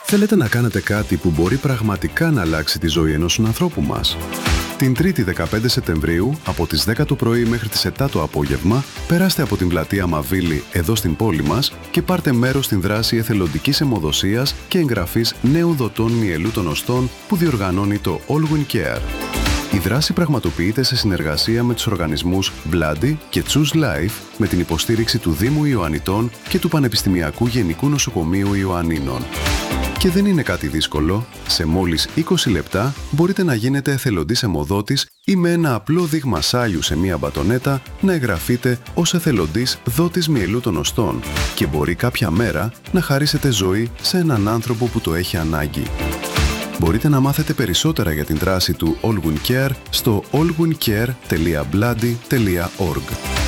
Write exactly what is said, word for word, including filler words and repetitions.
Θέλετε να κάνετε κάτι που μπορεί πραγματικά να αλλάξει τη ζωή ενός ανθρώπου μας? Την Τρίτη δεκαπέντε Σεπτεμβρίου, από τις δέκα το πρωί μέχρι τις επτά το απόγευμα, περάστε από την πλατεία Μαβίλη εδώ στην πόλη μας και πάρτε μέρος στην δράση εθελοντικής αιμοδοσίας και εγγραφής νέων δοτών μυελού των οστών που διοργανώνει το Allwyn Care. Η δράση πραγματοποιείται σε συνεργασία με τους οργανισμούς Bloody και Choose Life με την υποστήριξη του Δήμου Ιωαννιτών και του Πανεπιστημιακού Γενικού Νοσοκομείου Ιωαννίνων. Και δεν είναι κάτι δύσκολο. Σε μόλις είκοσι λεπτά μπορείτε να γίνετε εθελοντής αιμοδότης ή με ένα απλό δείγμα σάλιου σε μία μπατονέτα να εγγραφείτε ως εθελοντής δότης μυελού των οστών και μπορεί κάποια μέρα να χαρίσετε ζωή σε έναν άνθρωπο που το έχει ανάγκη. Μπορείτε να μάθετε περισσότερα για την δράση του Allwyn Care στο allwyncare τελεία bloody τελεία org.